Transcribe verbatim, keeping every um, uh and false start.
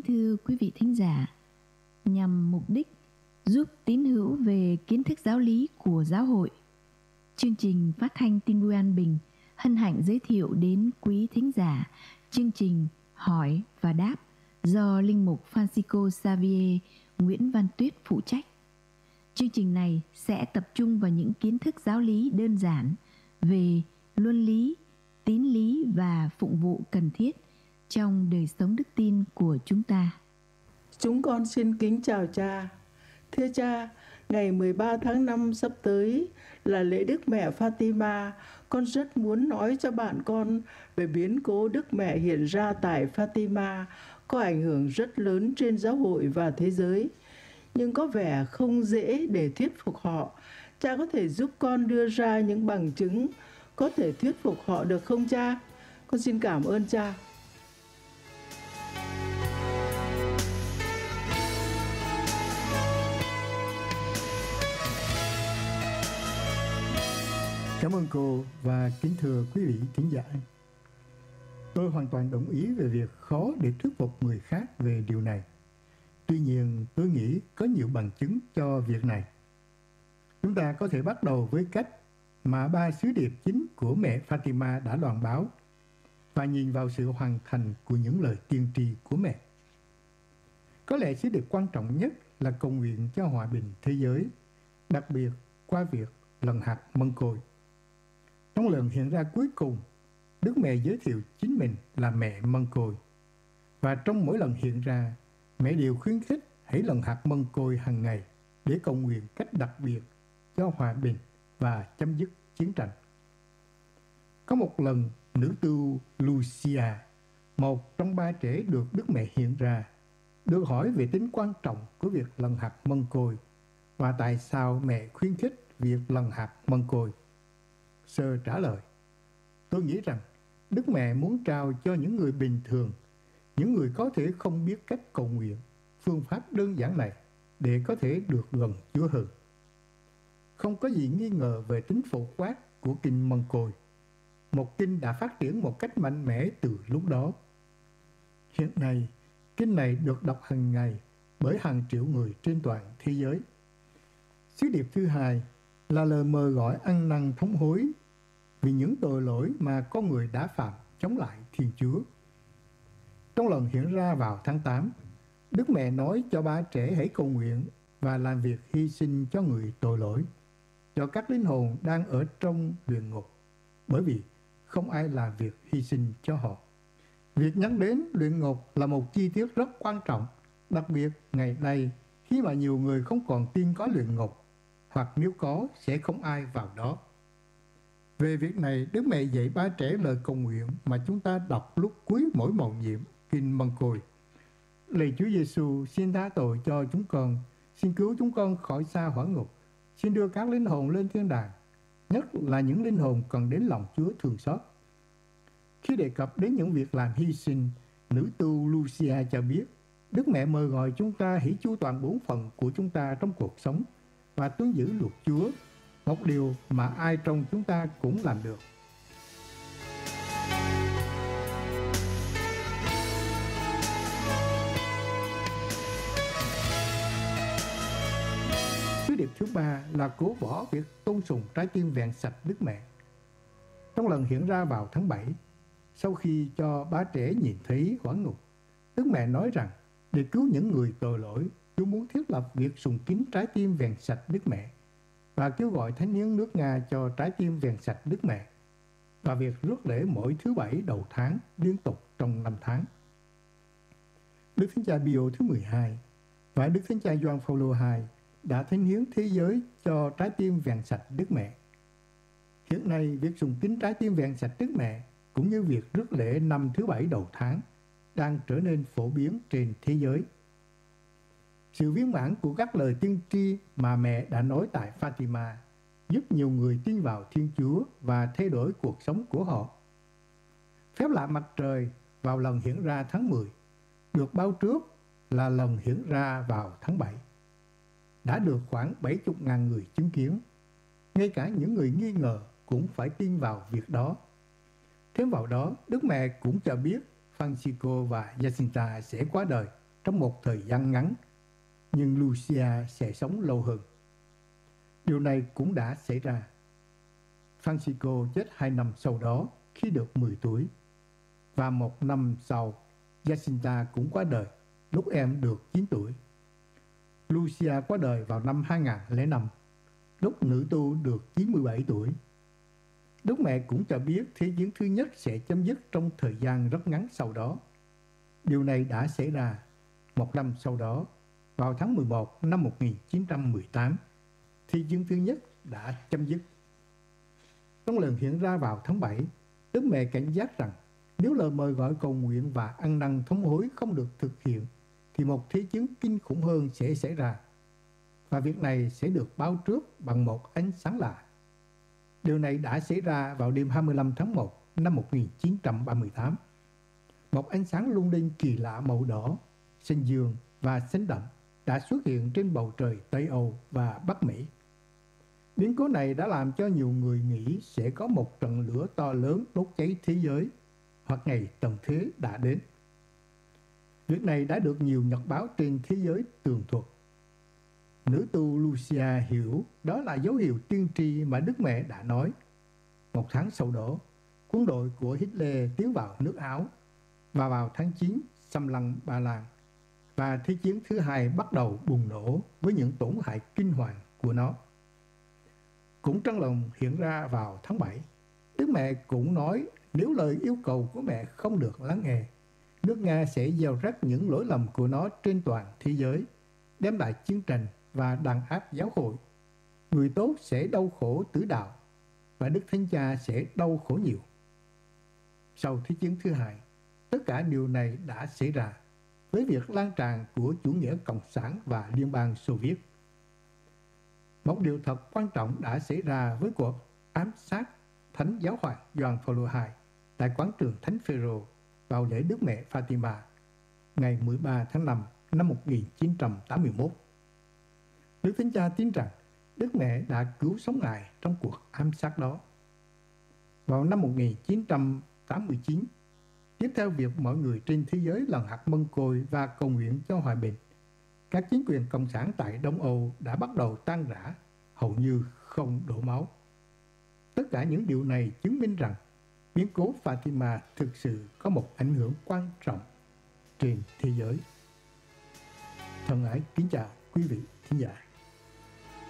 thưa quý vị thính giả, nhằm mục đích giúp tín hữu về kiến thức giáo lý của giáo hội, chương trình phát thanh tin vui an bình hân hạnh giới thiệu đến quý thính giả chương trình Hỏi và Đáp do Linh mục Francisco Xavier Nguyễn Văn Tuyết phụ trách. Chương trình này sẽ tập trung vào những kiến thức giáo lý đơn giản về luân lý, tín lý và phụng vụ cần thiết trong đời sống đức tin của chúng ta. Chúng con xin kính chào cha. Thưa cha, ngày mười ba tháng năm sắp tới là lễ Đức Mẹ Fatima. Con rất muốn nói cho bạn con về biến cố Đức Mẹ hiện ra tại Fatima có ảnh hưởng rất lớn trên giáo hội và thế giới, nhưng có vẻ không dễ để thuyết phục họ. Cha có thể giúp con đưa ra những bằng chứng có thể thuyết phục họ được không cha? Con xin cảm ơn cha. Cảm ơn cô và kính thưa quý vị khán giả. Tôi hoàn toàn đồng ý về việc khó để thuyết phục người khác về điều này. Tuy nhiên, tôi nghĩ có nhiều bằng chứng cho việc này. Chúng ta có thể bắt đầu với cách mà ba sứ điệp chính của mẹ Fatima đã loan báo và nhìn vào sự hoàn thành của những lời tiên tri của mẹ. Có lẽ sứ điệp quan trọng nhất là cầu nguyện cho hòa bình thế giới, đặc biệt qua việc lần hạt mân côi. Trong lần hiện ra cuối cùng, Đức Mẹ giới thiệu chính mình là mẹ mân côi. Và trong mỗi lần hiện ra, mẹ đều khuyến khích hãy lần hạt mân côi hàng ngày để cầu nguyện cách đặc biệt cho hòa bình và chấm dứt chiến tranh. Có một lần, nữ tu Lucia, một trong ba trẻ được Đức Mẹ hiện ra, được hỏi về tính quan trọng của việc lần hạt mân côi và tại sao mẹ khuyến khích việc lần hạt mân côi. Sơ trả lời: tôi nghĩ rằng Đức Mẹ muốn trao cho những người bình thường, những người có thể không biết cách cầu nguyện, phương pháp đơn giản này để có thể được gần Chúa hơn. Không có gì nghi ngờ về tính phổ quát của kinh mân côi. Một kinh đã phát triển một cách mạnh mẽ từ lúc đó. Hiện nay, kinh này được đọc hàng ngày bởi hàng triệu người trên toàn thế giới. Sứ điệp thứ hai là lời mời gọi ăn năn thống hối vì những tội lỗi mà con người đã phạm chống lại Thiên Chúa. Trong lần hiện ra vào tháng tám, Đức Mẹ nói cho ba trẻ hãy cầu nguyện và làm việc hy sinh cho người tội lỗi, cho các linh hồn đang ở trong luyện ngục, bởi vì không ai làm việc hy sinh cho họ. Việc nhắc đến luyện ngục là một chi tiết rất quan trọng, đặc biệt ngày nay khi mà nhiều người không còn tin có luyện ngục, hoặc nếu có sẽ không ai vào đó. Về việc này, Đức Mẹ dạy ba trẻ lời cầu nguyện mà chúng ta đọc lúc cuối mỗi mầu nhiệm kinh mân côi. Lạy Chúa Giêsu, xin tha tội cho chúng con, xin cứu chúng con khỏi xa hỏa ngục, xin đưa các linh hồn lên thiên đàng, nhất là những linh hồn cần đến lòng Chúa thương xót. Khi đề cập đến những việc làm hy sinh, nữ tu Lucia cho biết Đức Mẹ mời gọi chúng ta hãy chu toàn bổn phận của chúng ta trong cuộc sống và tuân giữ luật Chúa, một điều mà ai trong chúng ta cũng làm được. Sứ điệp thứ ba là cố bỏ việc tôn sùng trái tim vẹn sạch Đức Mẹ. Trong lần hiện ra vào tháng bảy, sau khi cho ba trẻ nhìn thấy hỏa ngục, Đức Mẹ nói rằng để cứu những người tội lỗi, Chúa muốn thiết lập việc sùng kính trái tim vẹn sạch Đức Mẹ và kêu gọi thánh hiến nước Nga cho trái tim vẹn sạch Đức Mẹ và việc rước lễ mỗi thứ bảy đầu tháng liên tục trong năm tháng. Đức Thánh Cha Pio thứ mười hai và Đức Thánh Cha Gioan Phaolô hai đã thánh hiến thế giới cho trái tim vẹn sạch Đức Mẹ. Hiện nay, việc sùng kính trái tim vẹn sạch Đức Mẹ cũng như việc rước lễ năm thứ bảy đầu tháng đang trở nên phổ biến trên thế giới. Sự viên mãn của các lời tiên tri mà mẹ đã nói tại Fatima giúp nhiều người tin vào Thiên Chúa và thay đổi cuộc sống của họ. Phép lạ mặt trời vào lần hiện ra tháng mười được báo trước là lần hiện ra vào tháng bảy. Đã được khoảng bảy mươi nghìn người chứng kiến. Ngay cả những người nghi ngờ cũng phải tin vào việc đó. Thêm vào đó, Đức Mẹ cũng cho biết Francisco và Jacinta sẽ qua đời trong một thời gian ngắn, nhưng Lucia sẽ sống lâu hơn. Điều này cũng đã xảy ra. Francisco chết hai năm sau đó khi được mười tuổi, và một năm sau, Jacinta cũng qua đời lúc em được chín tuổi. Lucia qua đời vào năm hai nghìn lẻ năm, lúc nữ tu được chín mươi bảy tuổi. Đức mẹ cũng cho biết Thế chiến thứ nhất sẽ chấm dứt trong thời gian rất ngắn sau đó. Điều này đã xảy ra một năm sau đó, vào tháng mười một năm một nghìn chín trăm mười tám. Thế chiến thứ nhất đã chấm dứt. Trong lần hiện ra vào tháng bảy, Đức mẹ cảnh giác rằng nếu lời mời gọi cầu nguyện và ăn năn thống hối không được thực hiện, thì một thế chiến kinh khủng hơn sẽ xảy ra. Và việc này sẽ được báo trước bằng một ánh sáng lạ. Điều này đã xảy ra vào đêm hai mươi lăm tháng một năm một nghìn chín trăm ba mươi tám. Một ánh sáng lung linh kỳ lạ màu đỏ, xanh dương và xanh đậm đã xuất hiện trên bầu trời Tây Âu và Bắc Mỹ. Biến cố này đã làm cho nhiều người nghĩ sẽ có một trận lửa to lớn đốt cháy thế giới, hoặc ngày tận thế đã đến. Việc này đã được nhiều nhật báo trên thế giới tường thuật. Nữ tu Lucia hiểu đó là dấu hiệu tiên tri mà Đức Mẹ đã nói. Một tháng sau đó, quân đội của Hitler tiến vào nước Áo, và vào tháng chín xâm lăng Ba Lan, và Thế chiến thứ hai bắt đầu bùng nổ với những tổn hại kinh hoàng của nó. Cũng trong lần hiện ra vào tháng bảy, Đức Mẹ cũng nói nếu lời yêu cầu của mẹ không được lắng nghe, nước Nga sẽ gieo rắc những lỗi lầm của nó trên toàn thế giới, đem lại chiến tranh và đàn áp giáo hội. Người tốt sẽ đau khổ tử đạo, và Đức Thánh Cha sẽ đau khổ nhiều. Sau Thế chiến thứ hai, tất cả điều này đã xảy ra với việc lan tràn của chủ nghĩa cộng sản và Liên bang Xô Viết. Một điều thật quan trọng đã xảy ra với cuộc ám sát Thánh Giáo hoàng Gioan Phaolô đệ nhị tại quảng trường Thánh Phêrô vào lễ Đức Mẹ Fatima ngày mười ba tháng năm năm một nghìn chín trăm tám mươi mốt. Đức Thánh Cha tin rằng Đức Mẹ đã cứu sống Ngài trong cuộc ám sát đó. Vào năm một nghìn chín trăm tám mươi chín, tiếp theo việc mọi người trên thế giới lần hạt mân côi và cầu nguyện cho hòa bình, các chính quyền cộng sản tại Đông Âu đã bắt đầu tan rã, hầu như không đổ máu. Tất cả những điều này chứng minh rằng biến cố Fatima thực sự có một ảnh hưởng quan trọng trên thế giới. Thân ái kính chào quý vị thính giả.